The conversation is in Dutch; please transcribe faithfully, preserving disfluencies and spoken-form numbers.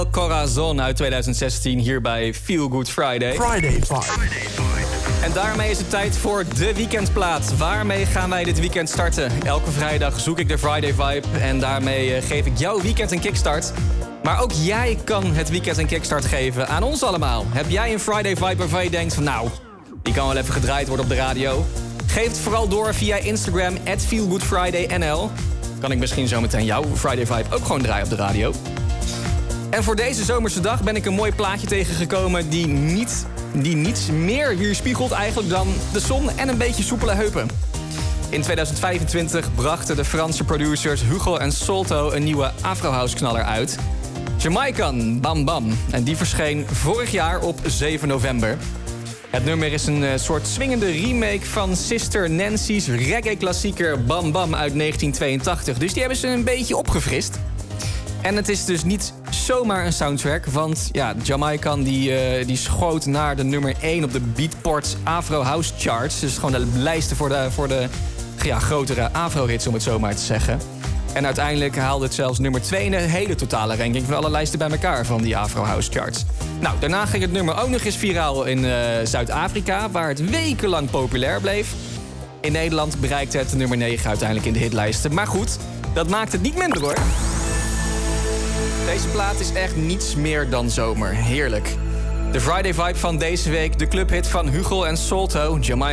El Corazon uit tweeduizend zestien hier bij Feel Good Friday. Friday Vibe. En daarmee is het tijd voor de weekendplaat. Waarmee gaan wij dit weekend starten? Elke vrijdag zoek ik de Friday Vibe en daarmee geef ik jouw weekend een kickstart. Maar ook jij kan het weekend een kickstart geven aan ons allemaal. Heb jij een Friday Vibe waarvan je denkt van nou, die kan wel even gedraaid worden op de radio? Geef het vooral door via Instagram at feelgoodfridaynl. Kan ik misschien zometeen jouw Friday Vibe ook gewoon draaien op de radio. En voor deze zomerse dag ben ik een mooi plaatje tegengekomen die, niet, die niets meer weerspiegelt eigenlijk dan de zon en een beetje soepele heupen. In tweeduizend vijfentwintig brachten de Franse producers Hugo en Solto een nieuwe Afro-house-knaller uit. Jamaican, Bam Bam. En die verscheen vorig jaar op zeven november. Het nummer is een uh, soort swingende remake van Sister Nancy's reggae-klassieker Bam Bam uit negentien tweeëntachtig. Dus die hebben ze een beetje opgefrist. En het is dus niet zomaar een soundtrack, want ja, Jamaican die, uh, die schoot naar de nummer één op de Beatport Afro House Charts. Dus gewoon de lijsten voor de, voor de ja, grotere Afro-hits, om het zo maar te zeggen. En uiteindelijk haalde het zelfs nummer twee in de hele totale ranking van alle lijsten bij elkaar van die Afro House Charts. Nou, daarna ging het nummer ook nog eens viraal in uh, Zuid-Afrika, waar het wekenlang populair bleef. In Nederland bereikte het nummer negen uiteindelijk in de hitlijsten. Maar goed, dat maakt het niet minder hoor. Deze plaat is echt niets meer dan zomer. Heerlijk. De Friday Vibe van deze week, de clubhit van Hugo en Solto, Jamaica.